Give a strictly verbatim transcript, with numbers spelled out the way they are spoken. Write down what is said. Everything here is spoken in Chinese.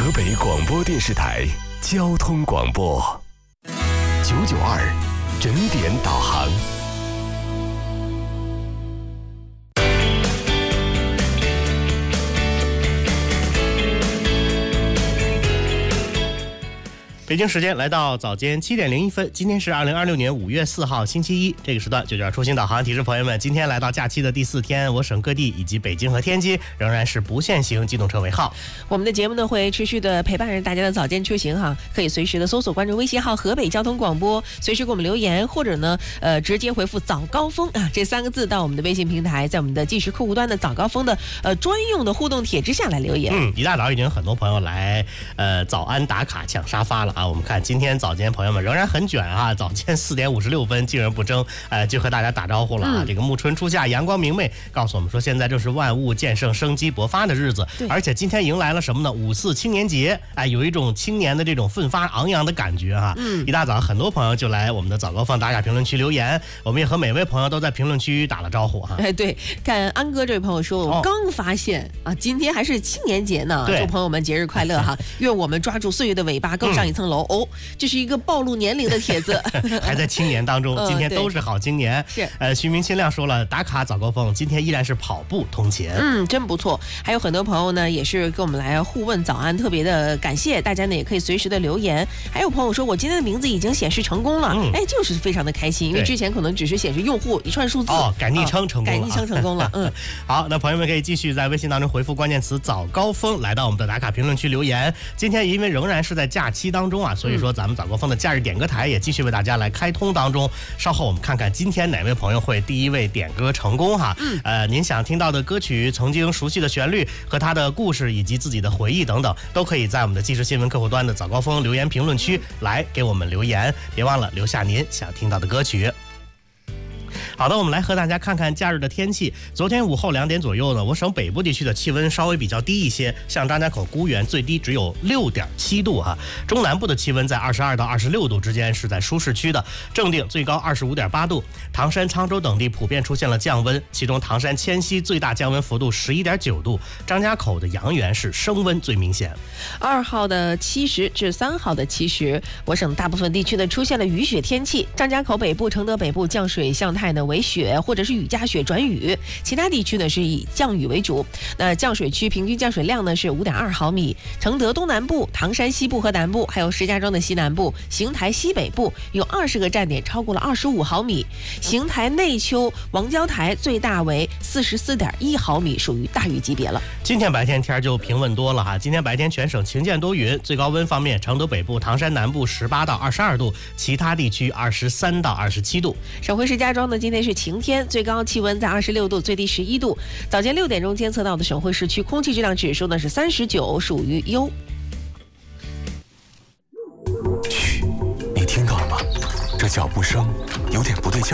河北广播电视台交通广播九九二整点导航。 北京时间来到早间七点零一分，今天是二零二六年五月四号星期一，这个时段九九二出行导航提示朋友们，今天来到假期的第四天，我省各地以及北京和天津仍然是不限行机动车尾号。 我们的节目呢会持续的陪伴着大家的早间出行哈，可以随时的搜索关注微信号河北交通广播，随时给我们留言，或者呢呃直接回复早高峰啊这三个字到我们的微信平台，在我们的即时客户端的早高峰的呃专用的互动帖之下来留言。 嗯，一大早已经有很多朋友来呃早安打卡抢沙发了啊！我们看今天早间朋友们仍然很卷啊，早间四点五十六分，静而不争，呃，就和大家打招呼了啊！嗯、这个暮春初夏，阳光明媚，告诉我们说现在正是万物渐盛、生机勃发的日子，而且今天迎来了什么呢？五四青年节，哎，有一种青年的这种奋发昂扬的感觉哈、啊。嗯，一大早很多朋友就来我们的早高峰打卡评论区留言，我们也和每位朋友都在评论区打了招呼哈、啊。 哎，对，看安哥这位朋友说，我刚发现、哦、啊，今天还是青年节呢，祝朋友们节日快乐哈！愿我们抓住岁月的尾巴，更上一层楼、嗯、哦。这是一个暴露年龄的帖子， 还在青年当中，今天都是好青年。 是， 呃，徐明清亮说了，打卡早高峰，今天依然是跑步通勤。 嗯，真不错。还有很多朋友呢，也是跟我们来互问早安，特别的感谢大家呢，也可以随时的留言。还有朋友说我今天的名字已经显示成功了，嗯、哎，就是非常的开心，因为之前可能只是显示用户一串数字， 哦，改昵称成功了， 改昵称成功了。嗯， 好，那朋友们可以继续在微信当中回复关键词早高峰，来到我们的打卡评论区留言。今天因为仍然是在假期当中啊，所以说咱们早高峰的假日点歌台也继续为大家来开通当中，稍后我们看看今天哪位朋友会第一位点歌成功哈。嗯，呃，您想听到的歌曲、曾经熟悉的旋律和他的故事以及自己的回忆等等，都可以在我们的即时新闻客户端的早高峰留言评论区来给我们留言，别忘了留下您想听到的歌曲。好的，我们来和大家看看假日的天气。昨天午后两点左右呢，我省北部地区的气温稍微比较低一些，像张家口、沽源最低只有六点七度哈。中南部的气温在二十二到二十六度之间，是在舒适区的。正定最高二十五点八度，唐山、沧州等地普遍出现了降温，其中唐山迁西最大降温幅度十一点九度，张家口的阳源是升温最明显。 二号的七十至三号的七十，我省大部分地区呢出现了雨雪天气，张家口北部、承德北部降水向太呢为雪或者是雨夹雪转雨，其他地区呢是以降雨为主。那降水区平均降水量呢是五点二毫米，承德东南部、唐山西部和南部，还有石家庄的西南部、邢台西北部有二十个站点超过了二十五毫米，邢台内丘、王礁台最大为四十四点一毫米，属于大雨级别了。 今天白天天就平稳多了哈，今天白天全省晴间多云，最高温方面，承德北部、唐山南部十八到二十二度，其他地区二十三到二十七度。 省会石家庄呢，今天是晴天，最高气温在二十六度，最低十一度。早间六点钟监测到的省会市区空气质量指数呢是三十九，属于优。 嘘，你听到了吗？这脚步声有点不对劲。